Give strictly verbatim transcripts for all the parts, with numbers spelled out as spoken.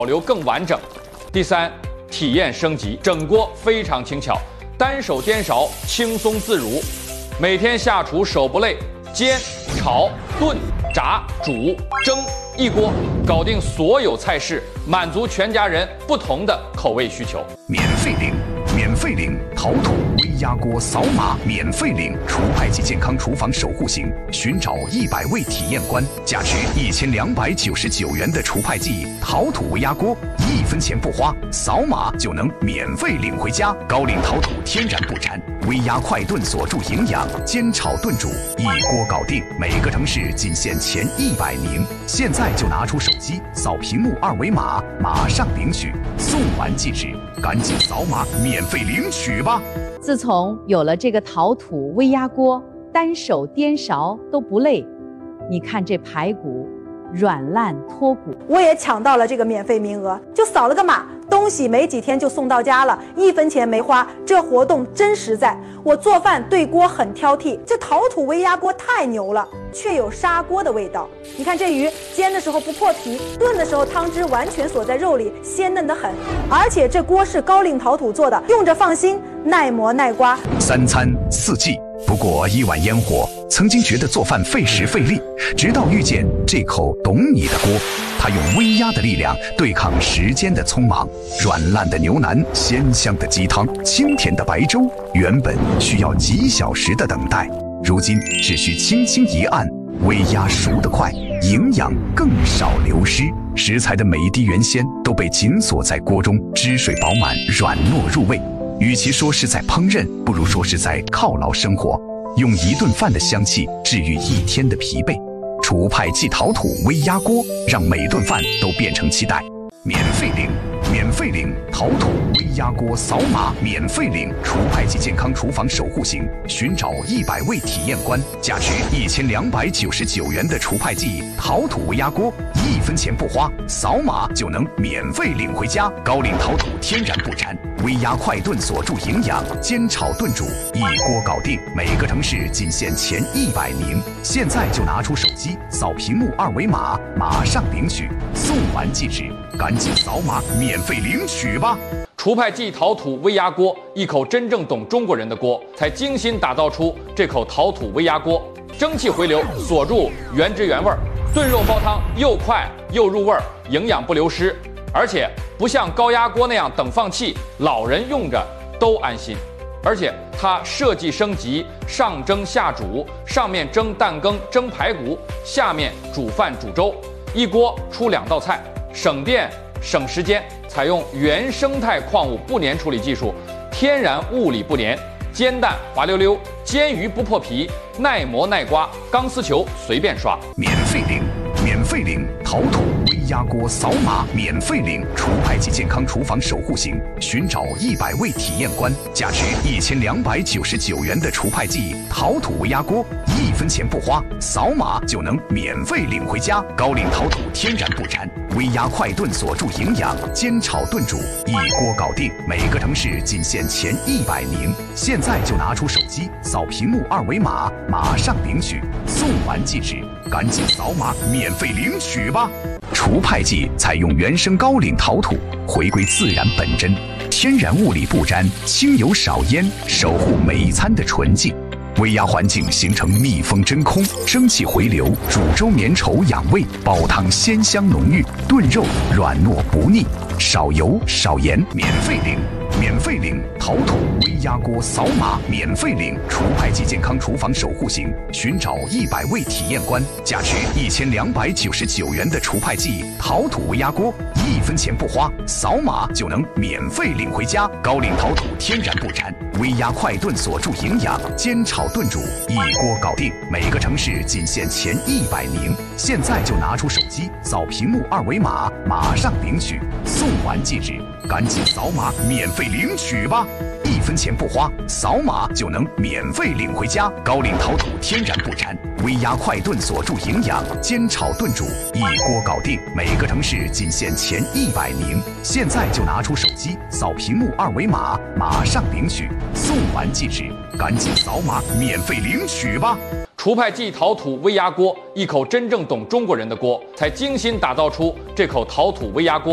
保留更完整。第三，体验升级，整锅非常轻巧，单手颠勺轻松自如，每天下厨手不累，煎、炒、炖、炸、煮、蒸，一锅搞定所有菜式，满足全家人不同的口味需求。 免费领，免费领陶土微压锅，扫码免费领厨派级健康厨房守护型，寻找一百位体验官，价值一千两百九十九元的厨派级陶土微压锅，一分钱不花，扫码就能免费领回家。高岭陶土天然不粘，微压快炖锁住营养，煎炒炖煮一锅搞定。每个城市仅限前一百名，现在就拿出手机扫屏幕二维码，马上领取，送完即止，赶紧扫码免费领取吧。 自从有了这个陶土微压锅，单手颠勺都不累。你看这排骨软烂脱骨， 我也抢到了这个免费名额，就扫了个码，东西没几天就送到家了，一分钱没花，这活动真实在。我做饭对锅很挑剔，这陶土微压锅太牛了，却有砂锅的味道。你看这鱼煎的时候不破皮，炖的时候汤汁完全锁在肉里，鲜嫩得很。而且这锅是高岭陶土做的，用着放心，耐磨耐刮。 三餐四季不过一碗烟火，曾经觉得做饭费时费力，直到遇见这口懂你的锅，它用微压的力量对抗时间的匆忙，软烂的牛腩，鲜香的鸡汤，清甜的白粥，原本需要几小时的等待，如今只需轻轻一按，微压熟得快，营养更少流失，食材的每一滴原鲜都被紧锁在锅中，汁水饱满，软糯入味。与其说是在烹饪，不如说是在犒劳生活，用一顿饭的香气治愈一天的疲惫。厨派即陶土微压锅，让每顿饭都变成期待。免费领，免费领陶土微压锅，扫码免费领厨派级健康厨房守护型，寻找一百位体验官，价值一千两百九十九元的厨派级陶土微压锅，一分钱不花，扫码就能免费领回家。高岭陶土天然不粘，微压快炖锁住营养，煎炒炖煮一锅搞定。每个城市仅限前一百名，现在就拿出手机扫屏幕二维码，马上领取，送完即止，赶紧扫码免费领取吧。 厨派即陶土微压锅，一口真正懂中国人的锅，才精心打造出这口陶土微压锅。蒸汽回流，锁住原汁原味，炖肉煲汤又快又入味，营养不流失。而且不像高压锅那样等放气，老人用着都安心。而且它设计升级，上蒸下煮，上面蒸蛋羹、蒸排骨，下面煮饭煮粥，一锅出两道菜，省电省时间。采用原生态矿物不粘处理技术，天然物理不粘，煎蛋滑溜溜，煎鱼不破皮，耐磨耐刮，钢丝球随便刷。 免费领，免费领陶土微压锅，扫码免费领厨派级健康厨房守护型，寻找一百位体验官，价值一千两百九十九元的厨派级陶土微压锅，一分钱不花，扫码就能免费领回家。高岭陶土天然不粘，微压快炖锁住营养，煎炒炖煮一锅搞定。每个城市仅限前一百名，现在就拿出手机扫屏幕二维码，马上领取，送完即止，赶紧扫码免费领取吧。厨派技采用原生高岭陶土，回归自然本真，天然物理不沾，轻油少烟，守护每一餐的纯净。微压环境形成密封真空，蒸汽回流，煮粥绵稠养胃，煲汤鲜香浓郁，炖肉软糯不腻，少油少盐。免费领，免费领陶土微压锅，扫码免费领厨派级健康厨房守护型，寻找一百位体验官，价值一千两百九十九元的厨派技陶土微压锅，一分钱不花，扫码就能免费领回家。高岭陶土天然不粘，微压快炖锁住营养，煎炒炖煮一锅搞定。每个城市仅限前一百名，现在就拿出手机扫屏幕二维码，马上领取，送完即止，赶紧扫码免费领取吧。一分钱不花，扫码就能免费领回家。高岭陶土天然不粘，微压快炖锁住营养，煎炒炖煮一锅搞定。每个城市仅限前一百名，现在就拿出手机扫屏幕二维码，马上领取，送完即止，赶紧扫码免费领取吧。 厨派技陶土微压锅，一口真正懂中国人的锅，才精心打造出这口陶土微压锅。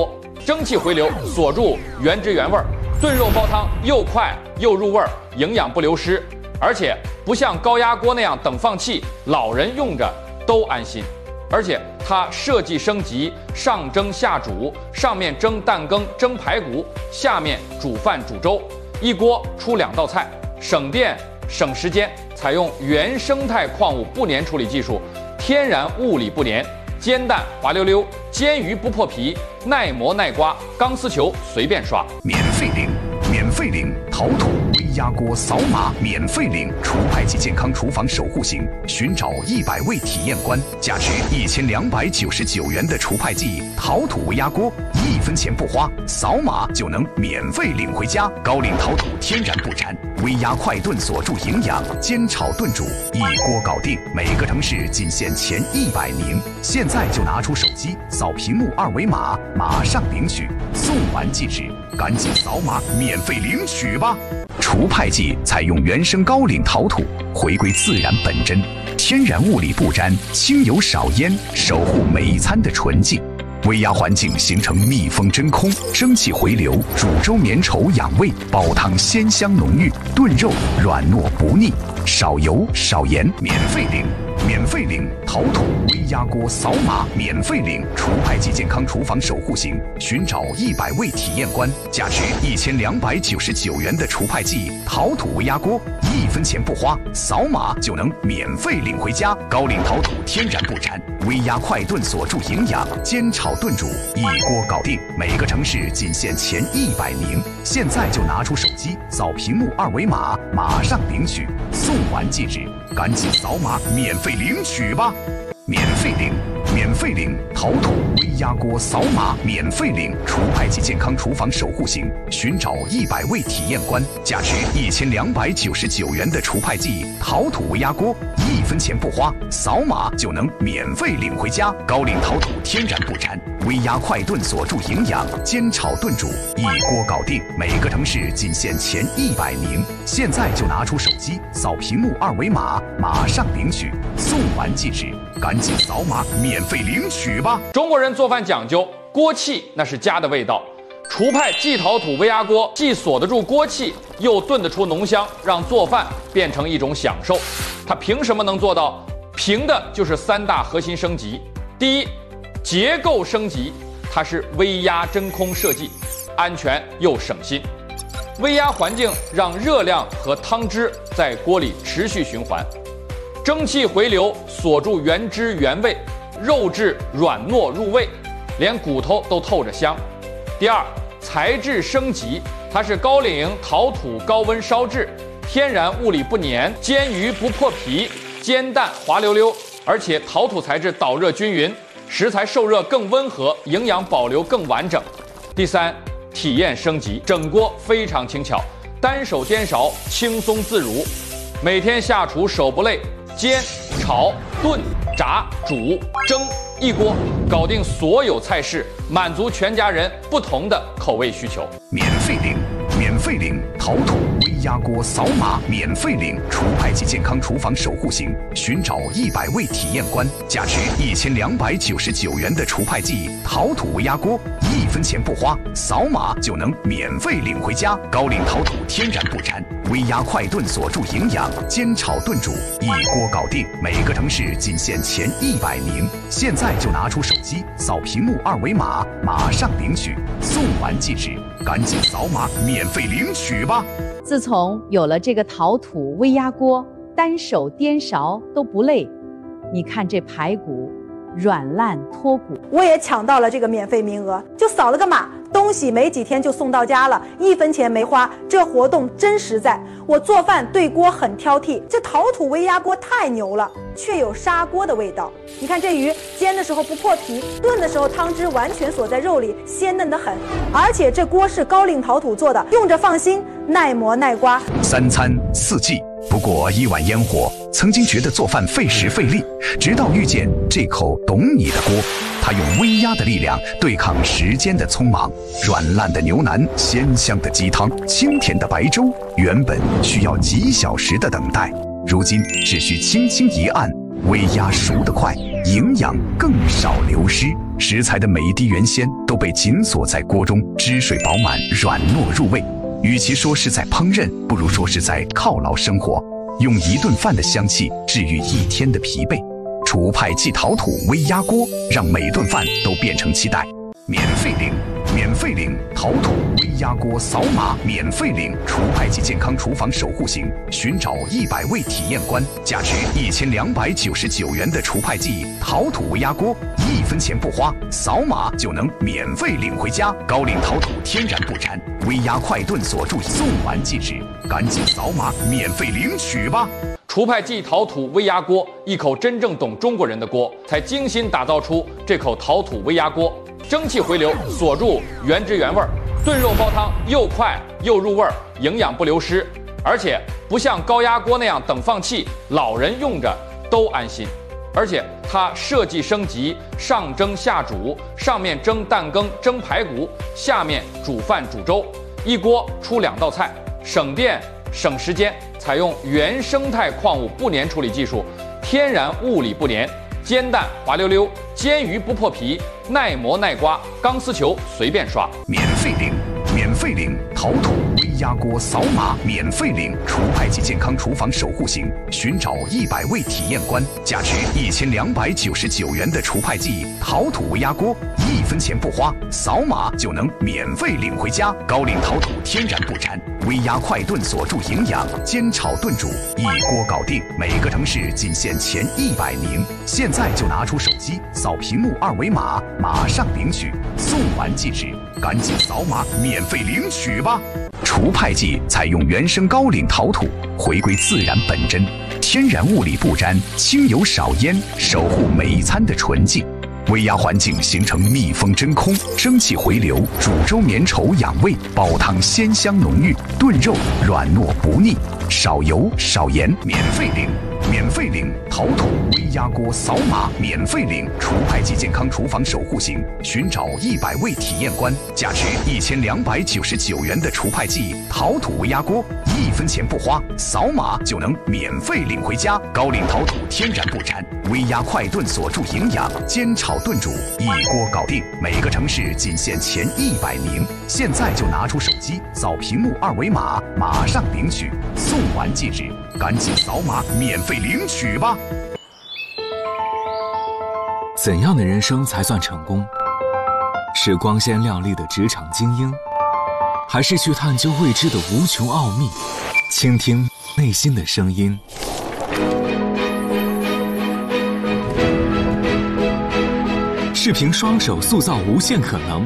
蒸汽回流锁住原汁原味，炖肉煲汤又快又入味，营养不流失，而且不像高压锅那样等放气，老人用着都安心。而且它设计升级，上蒸下煮，上面蒸蛋羹、蒸排骨，下面煮饭煮粥，一锅出两道菜，省电省时间。采用原生态矿物不粘处理技术，天然物理不粘，煎蛋滑溜溜，煎鱼不破皮，耐磨耐刮，钢丝球随便刷。 免费领，免费领陶土微压锅，扫码免费领除排及健康厨房守护型，寻找一百位体验官，价值一千两百九十九元的除排剂陶土微压锅，一分钱不花，扫码就能免费领回家。高岭陶土天然不粘，微压快炖锁住营养，煎炒炖煮一锅搞定。每个城市仅限前一百名，现在就拿出手机扫屏幕二维码，马上领取，送完即止，赶紧扫码免费领取吧。除排剂采用原生高岭陶土，回归自然本真，天然物理不沾，清油少烟，守护每一餐的纯净。微压环境形成密封真空，蒸汽回流，煮粥绵稠养胃，煲汤鲜香浓郁，炖肉软糯不腻，少油少盐，免费领。免费领陶土微压锅，扫码免费领除排剂健康厨房守护型，寻找一百位体验官，价值一千两百九十九元的除排剂陶土微压锅，一分钱不花，扫码就能免费领回家。高岭陶土天然不粘，微压快炖锁住营养，煎炒炖煮一锅搞定。每个城市仅限前一百名，现在就拿出手机扫屏幕二维码，马上领取，送完即止，赶紧扫码免费领取吧。免费领，免费领陶土微压锅，扫码免费领除排剂健康厨房守护型，寻找一百位体验官，价值一千两百九十九元的除排剂陶土微压锅，一分钱不花，扫码就能免费领回家。高岭陶土天然不粘，微压快炖锁住营养，煎炒炖煮一锅搞定。每个城市仅限前一百名，现在就拿出手机扫屏幕二维码，马上领取，送完即止，赶紧扫码免费领取吧。 中国人做饭讲究锅气，那是家的味道。厨派季陶土微压锅既锁得住锅气，又炖得出浓香，让做饭变成一种享受。它凭什么能做到？凭的就是三大核心升级。第一，结构升级，它是微压真空设计，安全又省心。微压环境让热量和汤汁在锅里持续循环，蒸汽回流锁住原汁原味，肉质软糯入味，连骨头都透着香。第二，材质升级，它是高岭陶土高温烧制，天然物理不粘，煎鱼不破皮，煎蛋滑溜溜，而且陶土材质导热均匀，食材受热更温和，营养保留更完整。第三，体验升级，整锅非常轻巧，单手颠勺轻松自如，每天下厨手不累，煎、炒、炖、炸、煮、蒸，一锅搞定所有菜式，满足全家人不同的口味需求。 免费领，免费领陶土微压锅，扫码免费领除排剂健康厨房守护型，寻找一百位体验官，价值一千两百九十九元的除排剂陶土微压锅，一分钱不花，扫码就能免费领回家。高岭陶土天然不粘，微压快炖锁住营养，煎炒炖煮一锅搞定。每个城市仅限前一百名，现在就拿出手机扫屏幕二维码，马上领取，送完即止，赶紧扫码免费领取吧。 自从有了这个陶土微压锅，单手颠勺都不累。你看这排骨软烂脱骨， 我也抢到了这个免费名额，就扫了个码，东西没几天就送到家了，一分钱没花，这活动真实在。我做饭对锅很挑剔，这陶土微压锅太牛了，却有砂锅的味道。你看这鱼煎的时候不破皮，炖的时候汤汁完全锁在肉里，鲜嫩得很。而且这锅是高岭陶土做的，用着放心，耐磨耐刮。 三餐四季不过一碗烟火，曾经觉得做饭费时费力，直到遇见这口懂你的锅。它用微压的力量对抗时间的匆忙，软烂的牛腩，鲜香的鸡汤，清甜的白粥，原本需要几小时的等待，如今只需轻轻一按，微压熟得快，营养更少流失。 食材的每一滴原鲜都被紧锁在锅中，汁水饱满，软糯入味。与其说是在烹饪，不如说是在犒劳生活，用一顿饭的香气治愈一天的疲惫。厨派即陶土微压锅，让每顿饭都变成期待。免费领，免费领陶土微压锅，扫码免费领厨派即健康厨房守护型，寻找一百位体验官，价值一千两百九十九元的厨派即陶土微压锅，一分钱不花，扫码就能免费领回家。高岭陶土天然不粘，微压快炖锁住，送完即止，赶紧扫码免费领取吧。 厨派即陶土微压锅，一口真正懂中国人的锅，才精心打造出这口陶土微压锅。蒸汽回流，锁住原汁原味，炖肉煲汤又快又入味，营养不流失，而且不像高压锅那样等放气，老人用着都安心。而且它设计升级，上蒸下煮，上面蒸蛋羹、蒸排骨，下面煮饭煮粥，一锅出两道菜，省电省时间。采用原生态矿物不粘处理技术，天然物理不粘。煎蛋滑溜溜，煎鱼不破皮，耐磨耐刮，钢丝球随便刷。 免费领，免费领陶土微压锅，扫码免费领厨派即健康厨房守护型，寻找一百位体验官，价值一千两百九十九元的厨派即陶土微压锅，一分钱不花，扫码就能免费领回家。高岭陶土天然不粘，微压快炖锁住营养，煎炒炖煮一锅搞定。每个城市仅限前一百名，现在就拿出手机扫屏幕二维码，马上领取，送完即止，赶紧扫码免费领取吧。厨派即采用原生高岭陶土，回归自然本真，天然物理不沾，清油少烟，守护每一餐的纯净。微压环境形成密封真空，蒸汽回流，煮粥绵稠养胃，煲汤鲜香浓郁，炖肉软糯不腻，少油少盐。免费领，免费领陶土微压锅，扫码免费领厨派即健康厨房守护型，寻找一百位体验官，价值一千两百九十九元的厨派即陶土微压锅，一分钱不花，扫码就能免费领回家。高岭陶土天然不粘，微压快炖锁住营养，煎炒炖煮一锅搞定。每个城市仅限前一百名，现在就拿出手机扫屏幕二维码，马上领取，送完即止，赶紧扫码免费领取吧。 怎样的人生才算成功？是光鲜亮丽的职场精英，还是去探究未知的无穷奥秘，倾听内心的声音？是凭双手塑造无限可能，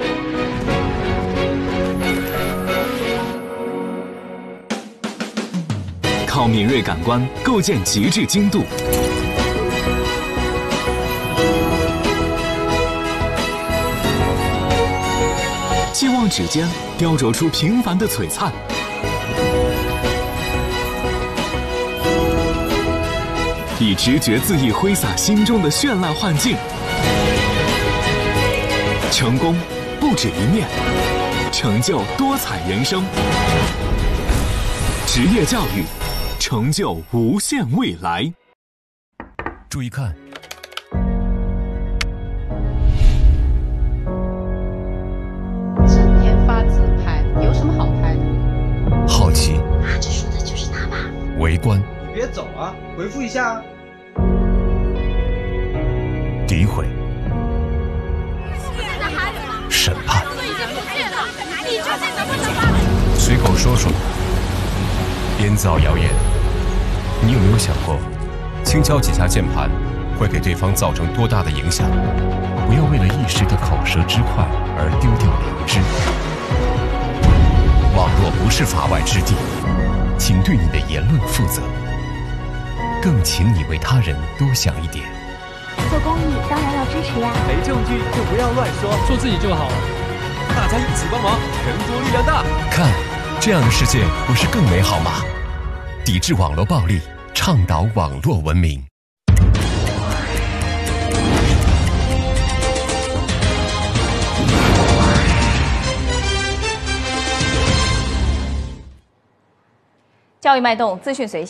靠敏锐感官构建极致精度，期望指尖雕琢出平凡的璀璨，以直觉恣意挥洒心中的绚烂幻境。成功不止一面，成就多彩人生。职业教育，成就无限未来。 注意看， 整天发自拍，有什么好拍的？ 好奇， 拿着说的就是他吧？ 围观， 你别走啊，回复一下啊。 诋毁，审判，随口说说，编造谣言。你有没有想过，轻敲几下键盘会给对方造成多大的影响？不要为了一时的口舌之快而丢掉良知。网络不是法外之地，请对你的言论负责，更请你为他人多想一点。 做公益当然要支持呀， 没证据就不要乱说，做自己就好了。大家一起帮忙，人多力量大。 看，这样的世界不是更美好吗？抵制网络暴力，倡导网络文明。 教育脉动，资讯随